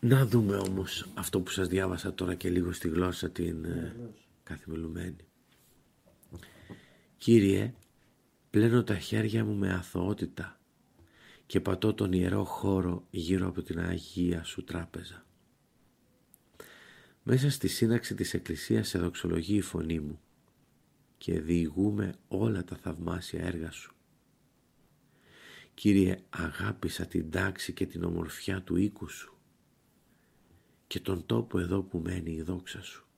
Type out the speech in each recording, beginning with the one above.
Να δούμε όμως αυτό που σας διάβασα τώρα και λίγο στη γλώσσα την καθημερινή. Κύριε, πλένω τα χέρια μου με αθωότητα και πατώ τον ιερό χώρο γύρω από την Αγία Σου τράπεζα. Μέσα στη σύναξη της Εκκλησίας σε δοξολογεί η φωνή μου και διηγούμε όλα τα θαυμάσια έργα Σου. Κύριε, αγάπησα την τάξη και την ομορφιά του οίκου Σου και τον τόπο εδώ που μένει η δόξα Σου.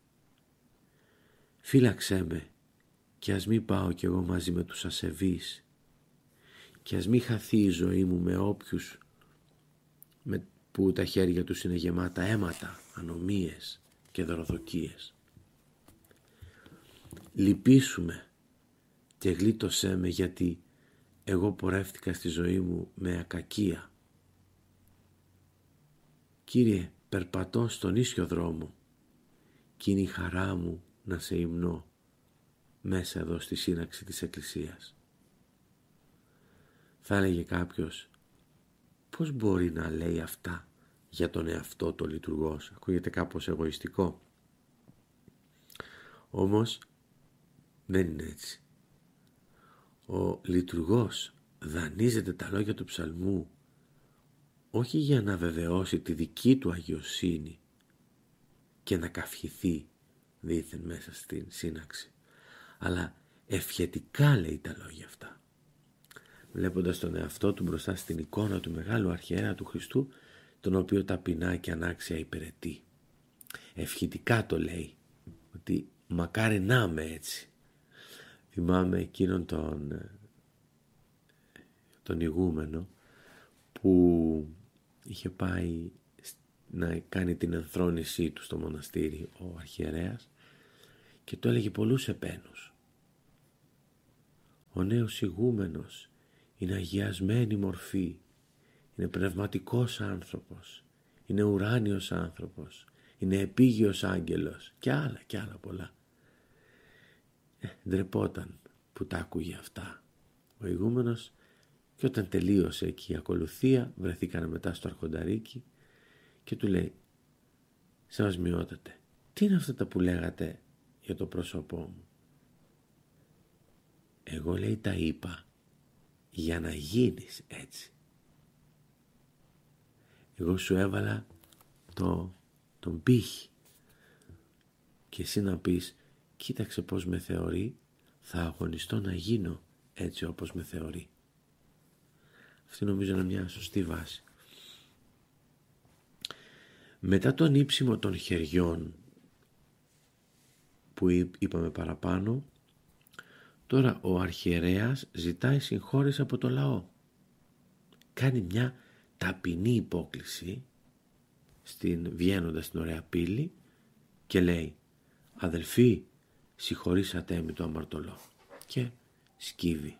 Φύλαξέ με και ας μη πάω κι εγώ μαζί με τους ασεβείς και ας μη χαθεί η ζωή μου με όποιους που τα χέρια τους είναι γεμάτα αίματα, ανομίες και δωροδοκίες. Λυπήσου και γλίτωσέ με, γιατί εγώ πορεύτηκα στη ζωή μου με ακακία. Κύριε, περπατώ στον ίσιο δρόμο κι είναι η χαρά μου να σε υμνώ μέσα εδώ στη σύναξη της Εκκλησίας. Θα έλεγε κάποιος, πώς μπορεί να λέει αυτά για τον εαυτό του λειτουργός? Ακούγεται κάπως εγωιστικό. Όμως δεν είναι έτσι. Ο λειτουργός δανείζεται τα λόγια του ψαλμού όχι για να βεβαιώσει τη δική του αγιοσύνη και να καυχηθεί δήθεν μέσα στην σύναξη, αλλά ευχετικά λέει τα λόγια αυτά, βλέποντας τον εαυτό του μπροστά στην εικόνα του μεγάλου αρχιερέα του Χριστού, τον οποίο ταπεινά και ανάξια υπηρετεί. Ευχητικά το λέει, ότι μακάρι να είμαι έτσι. Θυμάμαι εκείνον τον ηγούμενο που είχε πάει να κάνει την ενθρόνησή του στο μοναστήρι ο αρχιερέας και το έλεγε πολλούς επένους. Ο νέος ηγούμενος είναι αγιασμένη μορφή, είναι πνευματικός άνθρωπος, είναι ουράνιος άνθρωπος, είναι επίγειος άγγελος και άλλα πολλά. Ντρεπόταν που τα άκουγε αυτά ο ηγούμενος, και όταν τελείωσε εκεί η ακολουθία βρεθήκανε μετά στο αρχονταρίκι και του λέει, Σεβασμιότατε, τι είναι αυτά τα που λέγατε για το πρόσωπό μου? Εγώ, λέει, τα είπα για να γίνεις έτσι. Εγώ σου έβαλα τον πύχη και εσύ να πεις, κοίταξε πως με θεωρεί, θα αγωνιστώ να γίνω έτσι όπως με θεωρεί. Αυτή νομίζω είναι μια σωστή βάση. Μετά τον ύψιμο των χεριών που είπαμε παραπάνω, τώρα ο αρχιερέας ζητάει συγχώρεση από το λαό. Κάνει μια ταπεινή υπόκληση βγαίνοντας στην ωραία πύλη και λέει, αδελφοί, συγχωρήσατε με το αμαρτωλό, και σκύβει.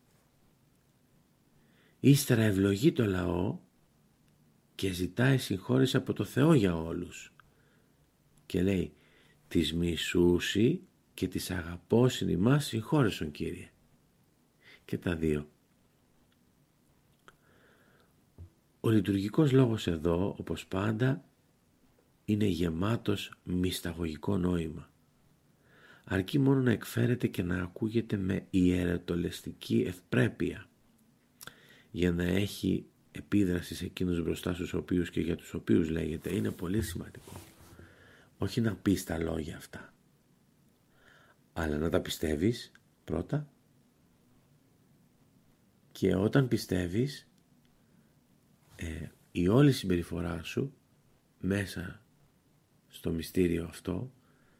Ύστερα ευλογεί το λαό και ζητάει συγχώρεση από το Θεό για όλους και λέει, τις μισούσι και τις αγαπώσιν ημάς συγχώρεσον, Κύριε. Και τα δύο. Ο λειτουργικός λόγος εδώ, όπως πάντα, είναι γεμάτος μυσταγωγικό νόημα. Αρκεί μόνο να εκφέρεται και να ακούγεται με ιερετολεστική ευπρέπεια για να έχει επίδραση σε εκείνους μπροστά στους οποίους και για τους οποίους λέγεται. Είναι πολύ σημαντικό. Όχι να πεις τα λόγια αυτά, αλλά να τα πιστεύεις πρώτα, και όταν πιστεύεις η όλη συμπεριφορά σου μέσα στο μυστήριο αυτό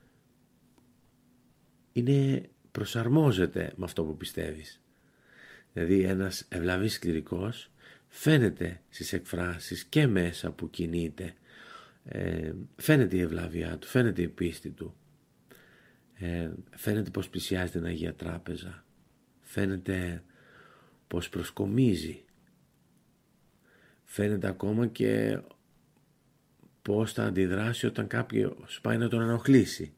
προσαρμόζεται με αυτό που πιστεύεις. Δηλαδή ένας ευλαβής κληρικός φαίνεται στις εκφράσεις και μέσα που κινείται, φαίνεται η ευλαβιά του, φαίνεται η πίστη του, φαίνεται πως πλησιάζει την Αγία Τράπεζα, φαίνεται πως προσκομίζει, φαίνεται ακόμα και πως θα αντιδράσει όταν κάποιος πάει να τον ενοχλήσει.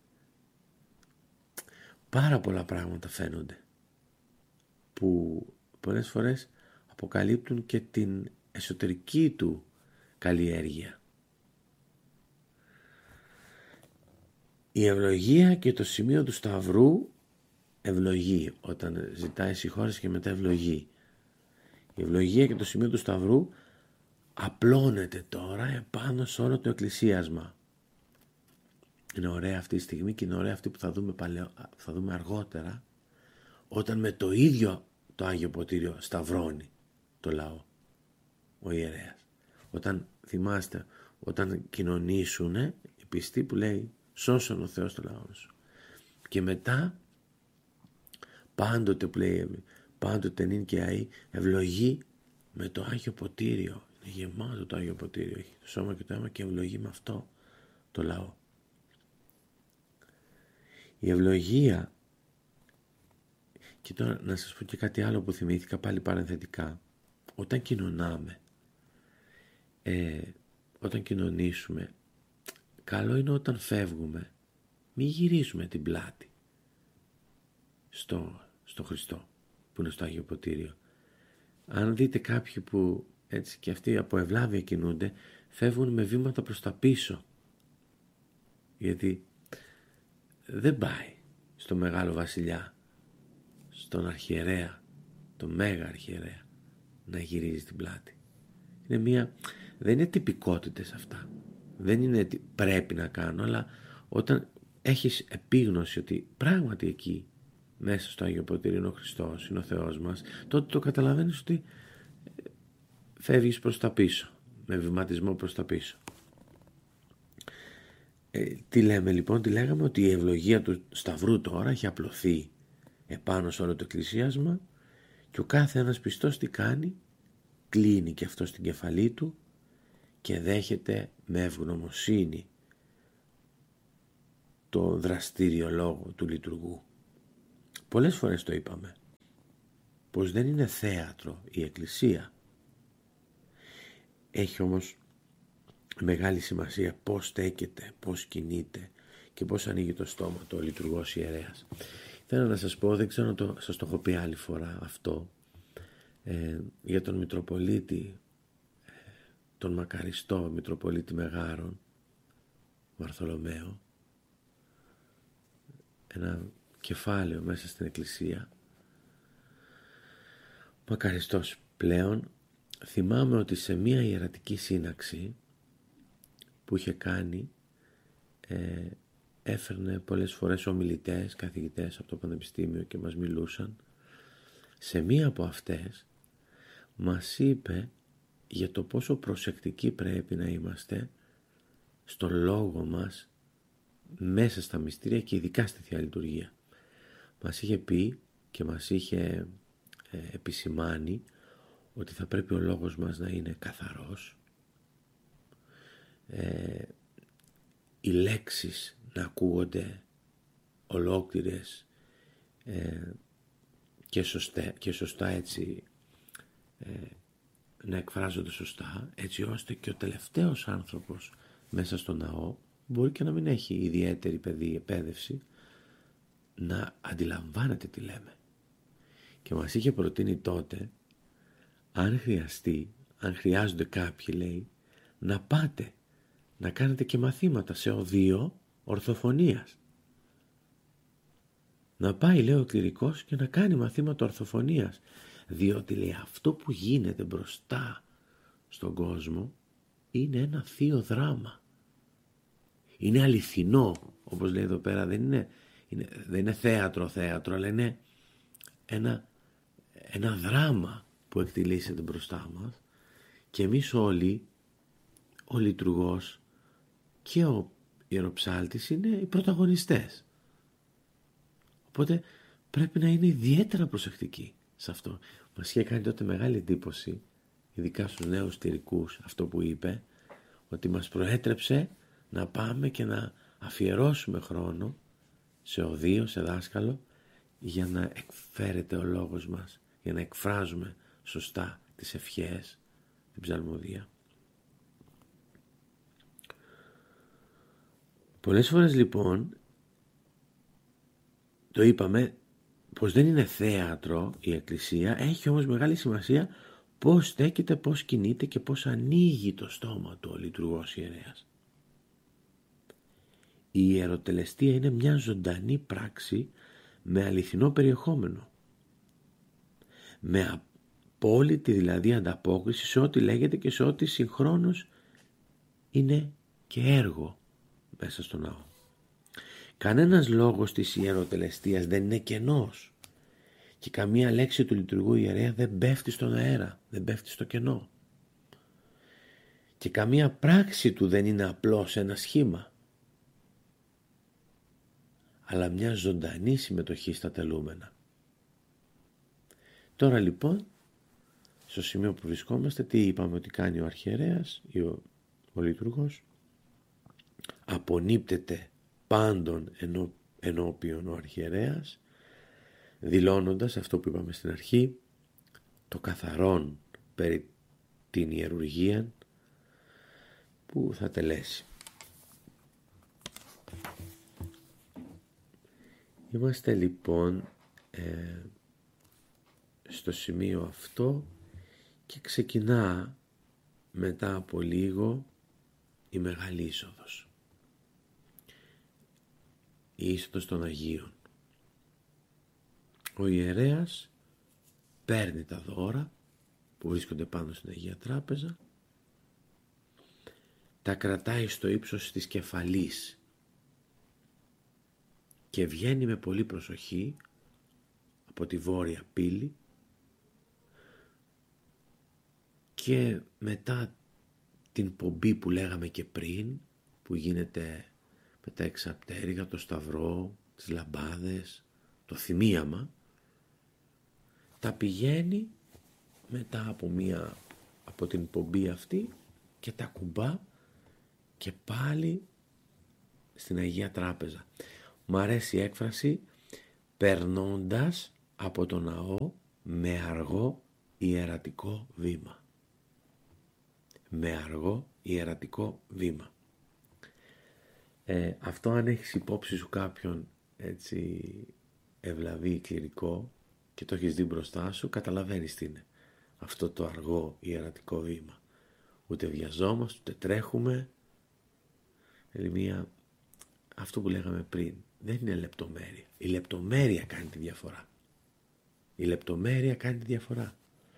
Πάρα πολλά πράγματα φαίνονται που πολλές φορές αποκαλύπτουν και την εσωτερική του καλλιέργεια. Η ευλογία και το σημείο του Σταυρού ευλογεί, όταν ζητάει συγχώρεση και μετά ευλογεί. Η ευλογία και το σημείο του Σταυρού απλώνεται τώρα επάνω σε όλο το εκκλησίασμα. Είναι ωραία αυτή η στιγμή και είναι ωραία αυτή που θα δούμε αργότερα, όταν με το ίδιο το Άγιο Ποτήριο σταυρώνει το λαό ο ιερέας. Όταν θυμάστε, όταν κοινωνήσουν οι πιστοί που λέει σώσον ο Θεός το λαό σου. Και μετά πάντοτε που λέει πάντοτε νυν και αεί ευλογεί με το Άγιο Ποτήριο. Είναι γεμάτο το Άγιο Ποτήριο, έχει το σώμα και το αίμα και ευλογεί με αυτό το λαό. Η ευλογία, και τώρα να σας πω και κάτι άλλο που θυμήθηκα πάλι παρενθετικά, όταν κοινωνάμε, όταν κοινωνήσουμε, καλό είναι όταν φεύγουμε μην γυρίζουμε την πλάτη στο Χριστό που είναι στο Άγιο Ποτήριο. Αν δείτε κάποιοι που έτσι και αυτοί από ευλάβεια κινούνται, φεύγουν με βήματα προς τα πίσω, γιατί δεν πάει στο μεγάλο βασιλιά, στον αρχιερέα, τον μέγα αρχιερέα, να γυρίζει την πλάτη. Δεν είναι τυπικότητες αυτά, δεν είναι τι πρέπει να κάνω, αλλά όταν έχεις επίγνωση ότι πράγματι εκεί μέσα στο Άγιο Ποτήριο είναι ο Χριστός, είναι ο Θεός μας, τότε το καταλαβαίνεις ότι φεύγεις προς τα πίσω, με βηματισμό προς τα πίσω. Τι λέμε λοιπόν, τι λέγαμε, ότι η ευλογία του Σταυρού τώρα έχει απλωθεί επάνω σε όλο το εκκλησίασμα και ο κάθε ένας πιστός τι κάνει, κλείνει και αυτό στην κεφαλή του και δέχεται με ευγνωμοσύνη το δραστήριο λόγο του λειτουργού. Πολλές φορές το είπαμε, πως δεν είναι θέατρο η Εκκλησία. Έχει όμως μεγάλη σημασία πώς στέκεται, πώς κινείται και πώς ανοίγει το στόμα του ο λειτουργός ιερέας. Θέλω να σας πω, δεν ξέρω αν σας το έχω πει άλλη φορά αυτό, για τον Μητροπολίτη, τον μακαριστό Μητροπολίτη Μεγάρων, Βαρθολομαίο, ένα κεφάλαιο μέσα στην Εκκλησία, μακαριστός πλέον. Θυμάμαι ότι σε μία ιερατική σύναξη που είχε κάνει, έφερνε πολλές φορές ομιλητές, καθηγητές από το Πανεπιστήμιο και μας μιλούσαν. Σε μία από αυτές μας είπε για το πόσο προσεκτικοί πρέπει να είμαστε στον λόγο μας μέσα στα μυστήρια και ειδικά στη Θεία Λειτουργία. Μας είχε πει και μας είχε επισημάνει ότι θα πρέπει ο λόγος μας να είναι καθαρός, οι λέξεις να ακούγονται ολόκληρες και σωστά έτσι, να εκφράζονται σωστά, έτσι ώστε και ο τελευταίος άνθρωπος μέσα στο ναό, μπορεί και να μην έχει ιδιαίτερη εκπαίδευση, να αντιλαμβάνεται τι λέμε. Και μας είχε προτείνει τότε, αν χρειαστεί, αν χρειάζονται κάποιοι, λέει, να πάτε να κάνετε και μαθήματα σε οδείο ορθοφωνίας. Να πάει, λέει, ο κληρικός και να κάνει μαθήματα ορθοφωνίας, διότι, λέει, αυτό που γίνεται μπροστά στον κόσμο είναι ένα θείο δράμα. Είναι αληθινό, όπως λέει εδώ πέρα, δεν είναι θέατρο, αλλά είναι ένα δράμα που εκτιλήσεται μπροστά μας και εμείς όλοι, ο λειτουργός και ο ιεροψάλτης, είναι οι πρωταγωνιστές. Οπότε πρέπει να είναι ιδιαίτερα προσεκτικοί σε αυτό. Μας είχε κάνει τότε μεγάλη εντύπωση, ειδικά στους νέους τηρικούς, αυτό που είπε, ότι μας προέτρεψε να πάμε και να αφιερώσουμε χρόνο σε οδείο, σε δάσκαλο, για να εκφέρεται ο λόγος μας, για να εκφράζουμε σωστά τις ευχές, την ψαλμοδία. Πολλές φορές λοιπόν, το είπαμε, πως δεν είναι θέατρο η Εκκλησία, έχει όμως μεγάλη σημασία πώς στέκεται, πώς κινείται και πώς ανοίγει το στόμα του ο λειτουργός ιερέας. Η ιεροτελεστία είναι μια ζωντανή πράξη με αληθινό περιεχόμενο. Με απόλυτη δηλαδή ανταπόκριση σε ό,τι λέγεται και σε ό,τι συγχρόνως είναι και έργο μέσα στο ναό. Κανένας λόγος της ιεροτελεστίας δεν είναι κενός και καμία λέξη του λειτουργού ιερέα δεν πέφτει στον αέρα, δεν πέφτει στο κενό. Και καμία πράξη του δεν είναι απλώς ένα σχήμα, αλλά μια ζωντανή συμμετοχή στα τελούμενα. Τώρα λοιπόν, στο σημείο που βρισκόμαστε, τι είπαμε ότι κάνει ο αρχιερέας ή ο λειτουργός? Απονείπτεται πάντων ενώπιον ο αρχιερέας, δηλώνοντας αυτό που είπαμε στην αρχή, το καθαρόν περί την ιερουργία που θα τελέσει. Είμαστε λοιπόν στο σημείο αυτό και ξεκινά μετά από λίγο η Μεγάλη Είσοδος. Η είσοδος των Αγίων. Ο ιερέας παίρνει τα δώρα που βρίσκονται πάνω στην Αγία Τράπεζα, τα κρατάει στο ύψος της κεφαλής και βγαίνει με πολύ προσοχή από τη βόρεια πύλη και μετά την πομπή που λέγαμε και πριν, που γίνεται με τα εξαπτέρυγα, το σταυρό, τις λαμπάδες, το θυμίαμα, τα πηγαίνει μετά από την πομπή αυτή και τα κουμπά και πάλι στην Αγία Τράπεζα. Μου αρέσει η έκφραση περνώντας από το ναό με αργό ιερατικό βήμα. Με αργό ιερατικό βήμα. Αυτό αν έχεις υπόψη σου κάποιον έτσι ευλαβή κληρικό και το έχεις δει μπροστά σου, καταλαβαίνεις τι είναι αυτό το αργό ιερατικό βήμα. Ούτε βιαζόμαστε, ούτε τρέχουμε. Αυτό που λέγαμε πριν δεν είναι λεπτομέρεια. Η λεπτομέρεια κάνει τη διαφορά. Η λεπτομέρεια κάνει τη διαφορά.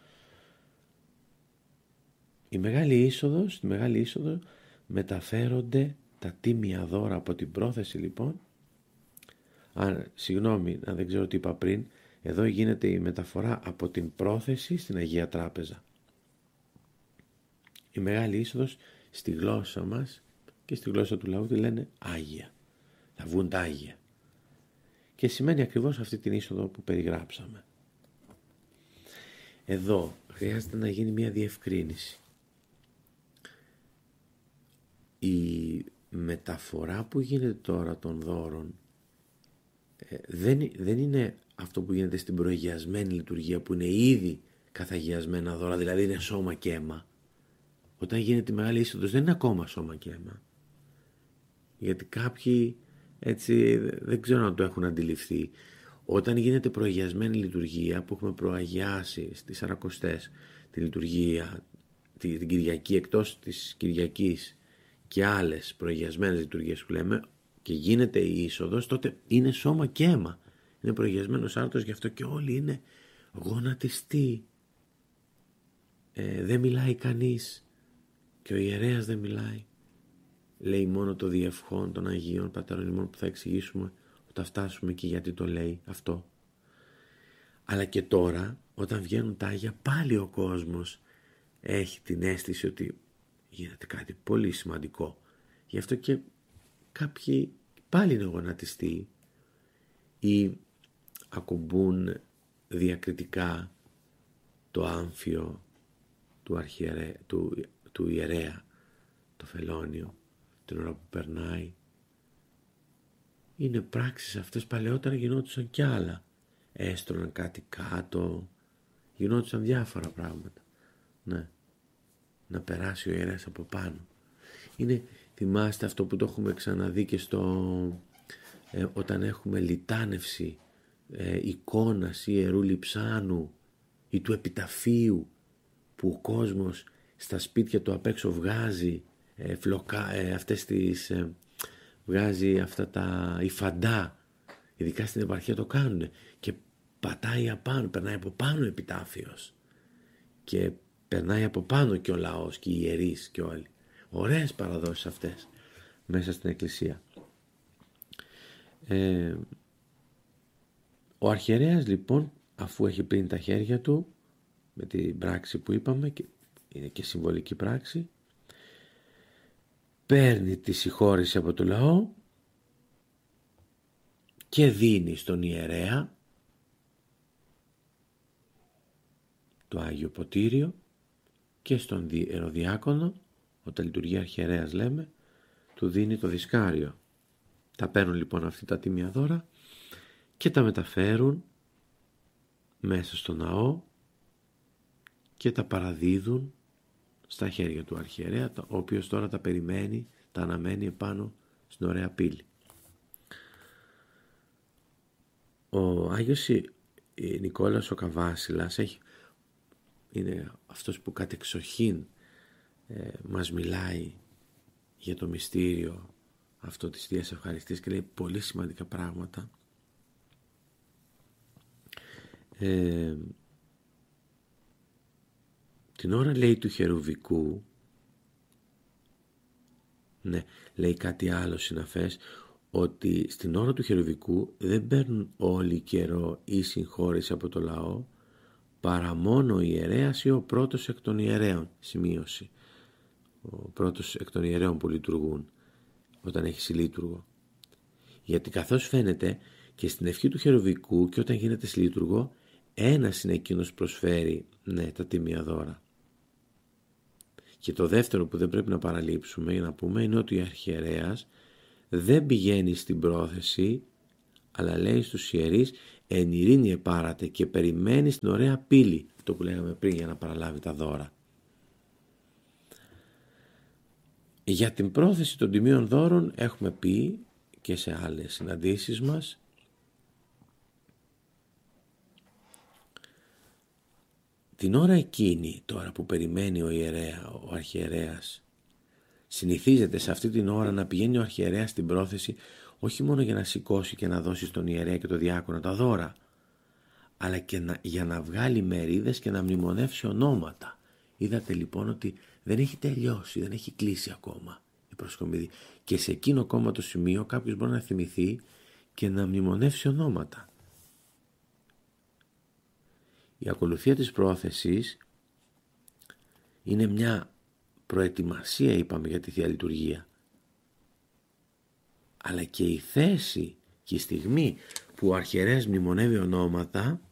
Στη Μεγάλη Είσοδο μεταφέρονται τα τίμια δώρα από την πρόθεση λοιπόν. Συγγνώμη, αν δεν ξέρω τι είπα πριν, εδώ γίνεται η μεταφορά από την πρόθεση στην Αγία Τράπεζα. Η Μεγάλη Είσοδος στη γλώσσα μας και στη γλώσσα του λαού τη λένε Άγια. Θα βγουν τα Άγια. Και σημαίνει ακριβώς αυτή την είσοδο που περιγράψαμε. Εδώ χρειάζεται να γίνει μια διευκρίνηση. Η μεταφορά που γίνεται τώρα των δώρων δεν είναι αυτό που γίνεται στην προαγιασμένη λειτουργία που είναι ήδη καθαγιασμένα δώρα, δηλαδή είναι σώμα και αίμα. Όταν γίνεται η Μεγάλη Είσοδος δεν είναι ακόμα σώμα και αίμα. Γιατί κάποιοι έτσι δεν ξέρω αν το έχουν αντιληφθεί. Όταν γίνεται προαγιασμένη λειτουργία που έχουμε προαγιάσει στις Σαρακοστές τη λειτουργία, την Κυριακή εκτός της Κυριακής και άλλες προαγιασμένες λειτουργίες που λέμε και γίνεται η είσοδος, τότε είναι σώμα και αίμα. Είναι προαγιασμένος άρτος, γι' αυτό και όλοι είναι γονατιστοί. Δεν μιλάει κανείς και ο ιερέας δεν μιλάει. Λέει μόνο το διευχόν των Αγίων Πατέρων ημών που θα εξηγήσουμε όταν φτάσουμε και γιατί το λέει αυτό. Αλλά και τώρα όταν βγαίνουν τα Άγια πάλι ο κόσμος έχει την αίσθηση ότι γίνεται κάτι πολύ σημαντικό. Γι' αυτό και κάποιοι πάλι είναι γονατιστοί ή ακουμπούν διακριτικά το άμφιο του ιερέα, το φελόνιο, την ώρα που περνάει. Είναι πράξεις αυτές, παλαιότερα γινόντουσαν κι άλλα. Έστρωναν κάτι κάτω, γινόντουσαν διάφορα πράγματα. Ναι. Να περάσει ο ιερέας από πάνω. Θυμάστε αυτό που το έχουμε ξαναδεί και όταν έχουμε λιτάνευση εικόνας ή ιερού λειψάνου ή του επιταφείου που ο κόσμος στα σπίτια του απ' έξω βγάζει αυτές τις βγάζει αυτά τα υφαντά, ειδικά στην επαρχία το κάνουν, και πατάει απάνω, περνάει από πάνω επιτάφιος και περνάει από πάνω και ο λαός και οι ιερείς και όλοι. Ωραίες παραδόσεις αυτές μέσα στην εκκλησία. Ο αρχιερέας λοιπόν, αφού έχει πλύνει τα χέρια του με την πράξη που είπαμε, και είναι και συμβολική πράξη, παίρνει τη συγχώρεση από το λαό και δίνει στον ιερέα το Άγιο Ποτήριο και στον ιεροδιάκονο, όταν λειτουργεί αρχιερέας λέμε, του δίνει το δισκάριο. Τα παίρνουν λοιπόν αυτή τα τίμια δώρα και τα μεταφέρουν μέσα στο ναό και τα παραδίδουν στα χέρια του αρχιερέα, ο οποίος τώρα τα περιμένει, τα αναμένει επάνω στην ωραία πύλη. Ο Άγιος Νικόλαος ο Καβάσιλας είναι αυτός που κατεξοχήν μας μιλάει για το μυστήριο αυτό της Θείας Ευχαριστίας και λέει πολύ σημαντικά πράγματα. Την ώρα λέει του χερουβικού, ναι, λέει κάτι άλλο συναφές, ότι στην ώρα του χερουβικού δεν παίρνουν όλοι καιρό ή συγχώρεση από το λαό, παρά μόνο ο ιερέας ή ο πρώτος εκ των ιερέων. Σημείωση. Ο πρώτος εκ των ιερέων που λειτουργούν όταν έχει συλλήτουργο. Γιατί καθώς φαίνεται και στην ευχή του χερουβικού και όταν γίνεται συλλήτουργο, ένας είναι εκείνος που προσφέρει, ναι, τα τίμια δώρα. Και το δεύτερο που δεν πρέπει να παραλείψουμε για να πούμε είναι ότι ο αρχιερέας δεν πηγαίνει στην πρόθεση, αλλά λέει στους ιερείς εν ειρήνη επάρατε και περιμένει στην ωραία πύλη, το που λέγαμε πριν, για να παραλάβει τα δώρα. Για την πρόθεση των τιμίων δώρων έχουμε πει και σε άλλες συναντήσεις μας. Την ώρα εκείνη τώρα που περιμένει ο αρχιερέας, συνηθίζεται σε αυτή την ώρα να πηγαίνει ο αρχιερέας στην πρόθεση όχι μόνο για να σηκώσει και να δώσει στον ιερέα και το διάκονο τα δώρα, αλλά και για να βγάλει μερίδες και να μνημονεύσει ονόματα. Είδατε λοιπόν ότι δεν έχει τελειώσει, δεν έχει κλείσει ακόμα η προσκομιδή. Και σε εκείνο ακόμα το σημείο κάποιος μπορεί να θυμηθεί και να μνημονεύσει ονόματα. Η ακολουθία της πρόθεσης είναι μια προετοιμασία, είπαμε, για τη Θεία Λειτουργία. Αλλά και η θέση και η στιγμή που ο αρχιερέας μνημονεύει ονόματα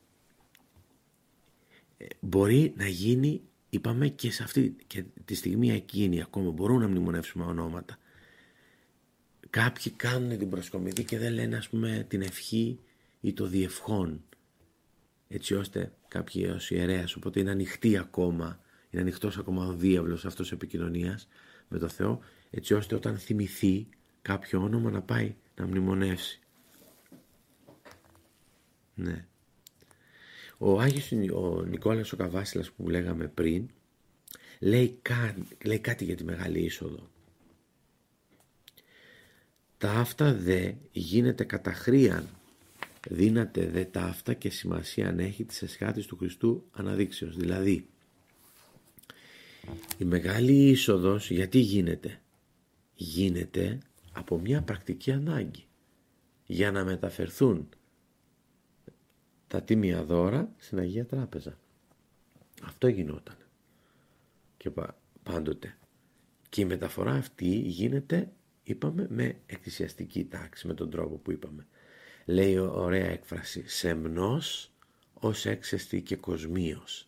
μπορεί να γίνει, είπαμε, και σε αυτή και τη στιγμή εκείνη ακόμα μπορούν να μνημονεύσουμε ονόματα. Κάποιοι κάνουν την προσκομιδή και δεν λένε, ας πούμε, την ευχή ή το διευχόν, έτσι ώστε κάποιος ιερέας, οπότε είναι ανοιχτός ακόμα ο διάβλος αυτός επικοινωνίας με το Θεό, έτσι ώστε όταν θυμηθεί κάποιο όνομα να πάει να μνημονεύσει. Ναι. Ο Άγιος ο Νικόλαος ο Καβάσιλας που λέγαμε πριν λέει κάτι για τη Μεγάλη Είσοδο. Ταύτα δε γίνεται καταχρίαν, δύναται δε ταύτα και σημασία αν έχει της εσχάτης του Χριστού αναδείξεως. Δηλαδή η Μεγάλη Είσοδος γιατί γίνεται? Γίνεται από μια πρακτική ανάγκη για να μεταφερθούν τα τίμια δώρα στην Αγία Τράπεζα. Αυτό γινόταν και πάντοτε. Και η μεταφορά αυτή γίνεται, είπαμε, με εκκλησιαστική τάξη, με τον τρόπο που είπαμε. Λέει ωραία έκφραση, σεμνός ως έξεστη και κοσμίος.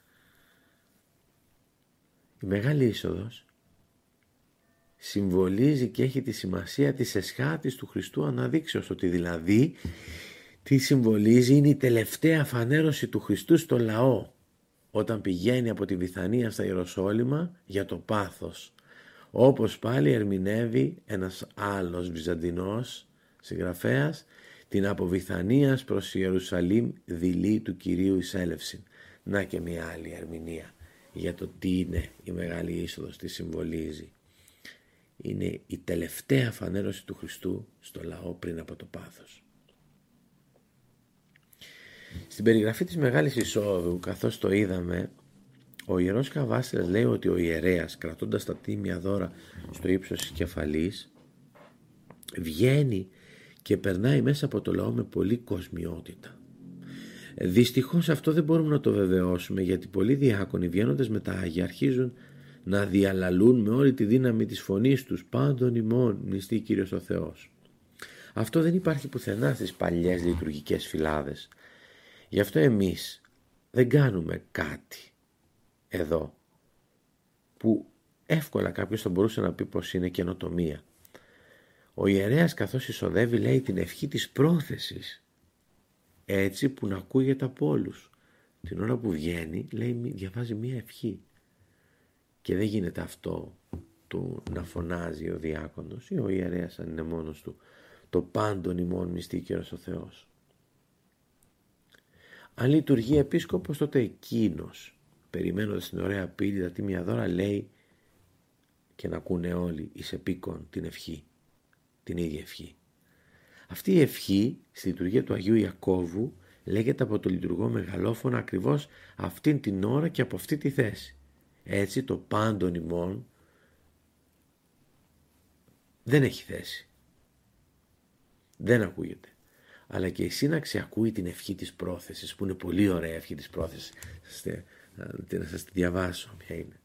Η Μεγάλη Είσοδος συμβολίζει και έχει τη σημασία της εσχάτης του Χριστού αναδείξεως, ότι δηλαδή τι συμβολίζει? Είναι η τελευταία φανέρωση του Χριστού στο λαό όταν πηγαίνει από τη Βηθανία στα Ιεροσόλυμα για το πάθος, όπως πάλι ερμηνεύει ένας άλλος Βυζαντινός συγγραφέας την από Βηθανίας προς Ιερουσαλήμ δειλή του Κυρίου εισέλευσιν. Να και μια άλλη ερμηνεία για το τι είναι η Μεγάλη Είσοδος, τι συμβολίζει. Είναι η τελευταία φανέρωση του Χριστού στο λαό πριν από το πάθος. Στην περιγραφή της Μεγάλης Εισόδου, καθώς το είδαμε, ο Ιερός Καβάσιλας λέει ότι ο ιερέας, κρατώντας τα τίμια δώρα στο ύψος της κεφαλής, βγαίνει και περνάει μέσα από το λαό με πολλή κοσμιότητα. Δυστυχώς αυτό δεν μπορούμε να το βεβαιώσουμε, γιατί πολλοί διάκονοι βγαίνοντας με τα Άγια αρχίζουν να διαλαλούν με όλη τη δύναμη της φωνής τους «Πάντων ημών μνηστεί Κύριος ο Θεός». Αυτό δεν υπάρχει πουθενά στις παλιές λειτουργικές φυλάδες. Γι' αυτό εμείς δεν κάνουμε κάτι εδώ που εύκολα κάποιος θα μπορούσε να πει πως είναι καινοτομία. Ο ιερέας καθώς εισοδεύει λέει την ευχή της πρόθεσης, έτσι που να ακούγεται από όλους. Την ώρα που βγαίνει λέει, διαβάζει μία ευχή και δεν γίνεται αυτό του να φωνάζει ο διάκονος ή ο ιερέας αν είναι μόνος του το πάντων ημών μνηστεί Κύριος ο Θεός. Αν λειτουργεί επίσκοπος, τότε εκείνος, περιμένοντας την ωραία πύλη, τα τίμια δώρα, λέει και να ακούνε όλοι εις επίκον την ευχή, την ίδια ευχή. Αυτή η ευχή στη λειτουργία του Αγίου Ιακώβου λέγεται από το λειτουργό μεγαλόφωνα ακριβώς αυτήν την ώρα και από αυτή τη θέση. Έτσι το πάντων ημών δεν έχει θέση. Δεν ακούγεται. Αλλά και η σύναξη ακούει την ευχή της πρόθεσης, που είναι πολύ ωραία ευχή της πρόθεσης. Να σας τη διαβάσω ποια είναι.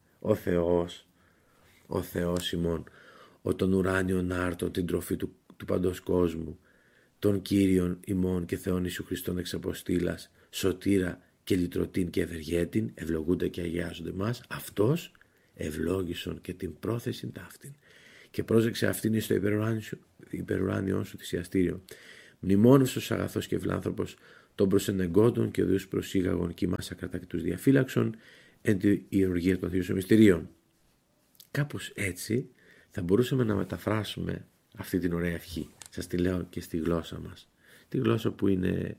Ο Θεός ημών, ο τον ουράνιον άρτο, την τροφή του παντός κόσμου, τον Κύριον ημών και Θεόν Ιησού Χριστόν εξ αποστήλας, σωτήρα και λυτρωτήν και ευεργέτην, ευλογούνται και αγιάζονται μας, αυτός ευλόγησον και την πρόθεση ταύτην. Και πρόσεξε αυτήν εις το υπερουράνιον σου θυσιαστήριο. Μνημόνευσος αγαθός και ευλάνθρωπος, των προσενεγκόντων και οδούς προσήγαγων και ημάς ακρατακτούς διαφύλαξον, εν τη ιερουργία των Θείων Μυστηρίων. Κάπως έτσι θα μπορούσαμε να μεταφράσουμε αυτή την ωραία ευχή. Σας τη λέω και στη γλώσσα μας. Τη γλώσσα που είναι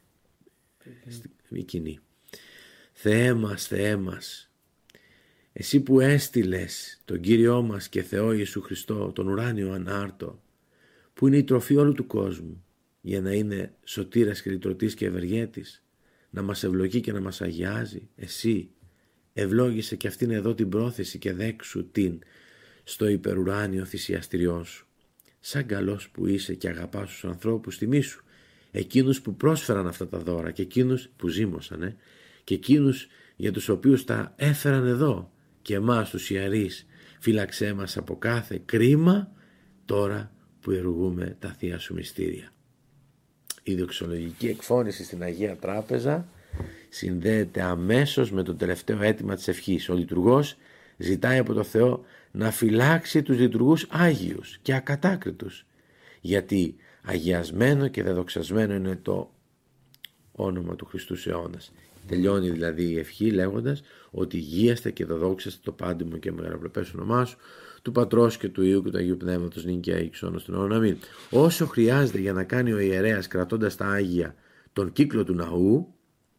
η κοινή. Θεέ μας, εσύ που έστειλες τον Κύριό μας και Θεό Ιησού Χριστό, τον ουράνιο ανάρτο, που είναι η τροφή όλου του κόσμου, για να είναι σωτήρας και λυτρωτής και ευεργέτης, να μας ευλογεί και να μας αγιάζει, εσύ ευλόγησε και αυτήν εδώ την πρόθεση και δέξου την στο υπερουράνιο θυσιαστηριό σου. Σαν καλός που είσαι και αγαπάς τους ανθρώπους, τιμήσου εκείνους που πρόσφεραν αυτά τα δώρα και εκείνους που ζήμωσαν και εκείνους για τους οποίους τα έφεραν εδώ, και εμάς τους ιερείς φύλαξέ μας από κάθε κρίμα τώρα που εργούμε τα Θεία Σου μυστήρια. Η δοξολογική εκφώνηση στην Αγία Τράπεζα συνδέεται αμέσως με το τελευταίο αίτημα της ευχής. Ο λειτουργός ζητάει από το Θεό να φυλάξει τους λειτουργούς άγιους και ακατάκριτους, γιατί αγιασμένο και δεδοξασμένο είναι το όνομα του Χριστού αιώνας. Τελειώνει δηλαδή η ευχή λέγοντας ότι γίαστε και δεδόξαστε το πάντιμο και μεγαλοπρεπές όνομά Σου, του Πατρός και του Υιού και του Αγίου Πνεύματος νυν και αεί αιώνας των αιώνων. Αμήν. Όσο χρειάζεται για να κάνει ο ιερέας κρατώντας τα Άγια τον κύκλο του ναού,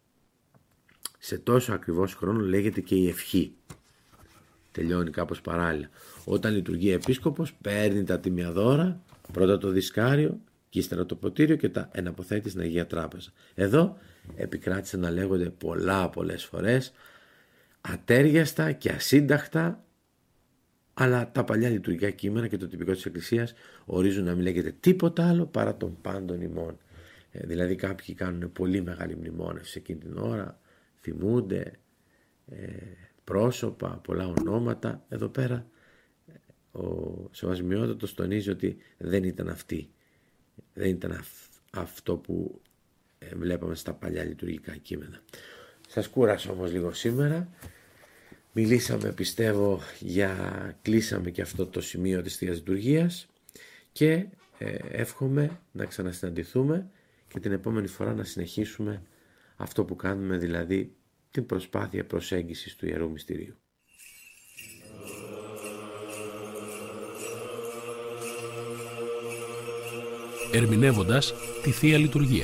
σε τόσο ακριβώς χρόνο λέγεται και η ευχή. Τελειώνει κάπως παράλληλα. Όταν λειτουργεί επίσκοπος, παίρνει τα τίμια δώρα, πρώτα το δισκάριο και ύστερα το ποτήριο και τα εναποθέτει στην Αγία Τράπεζα. Εδώ επικράτησε να λέγονται πολλές φορές ατέριαστα και ασύνταχτα, αλλά τα παλιά λειτουργικά κείμενα και το τυπικό της Εκκλησίας ορίζουν να μην λέγεται τίποτα άλλο παρά τον πάντων ημών. Δηλαδή κάποιοι κάνουν πολύ μεγάλη μνημόνευση εκείνη την ώρα, θυμούνται πρόσωπα, πολλά ονόματα. Εδώ πέρα ο Σεβασμιότατος τονίζει ότι δεν ήταν αυτή. Δεν ήταν αυτό που βλέπαμε στα παλιά λειτουργικά κείμενα. Σας κούρασα όμως λίγο σήμερα. Μιλήσαμε, πιστεύω, κλείσαμε και αυτό το σημείο της Θείας Λειτουργίας και εύχομαι να ξανασυναντηθούμε και την επόμενη φορά να συνεχίσουμε αυτό που κάνουμε, δηλαδή την προσπάθεια προσέγγισης του Ιερού Μυστηρίου. Ερμηνεύοντας τη Θεία Λειτουργία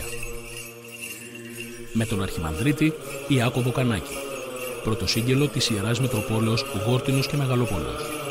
με τον Αρχιμανδρίτη Ιάκωβο Κανάκη, πρωτοσύγγελο της Ιεράς Μητροπόλεως Γόρτινος και Μεγαλοπόλεως.